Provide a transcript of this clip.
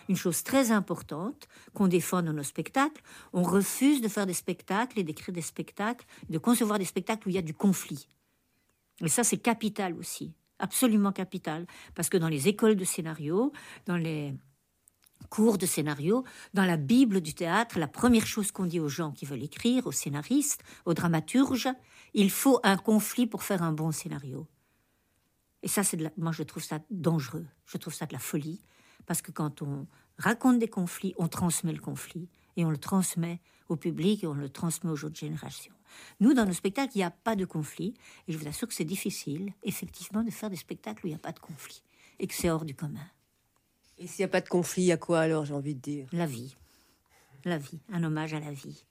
une chose très importante qu'on défend dans nos spectacles. On refuse de faire des spectacles et d'écrire des spectacles, de concevoir des spectacles où il y a du conflit. Et ça, c'est capital aussi, absolument capital, parce que dans les écoles de scénario, dans les cours de scénario, dans la Bible du théâtre, la première chose qu'on dit aux gens qui veulent écrire, aux scénaristes, aux dramaturges, il faut un conflit pour faire un bon scénario. Et ça, moi, je trouve ça dangereux, je trouve ça de la folie, parce que quand on raconte des conflits, on transmet le conflit, et on le transmet au public, et on le transmet aux autres générations. Nous, dans nos spectacles, il n'y a pas de conflit, et je vous assure que c'est difficile, effectivement, de faire des spectacles où il n'y a pas de conflit, et que c'est hors du commun. Et s'il n'y a pas de conflit, il y a quoi alors, j'ai envie de dire ? La vie, un hommage à la vie.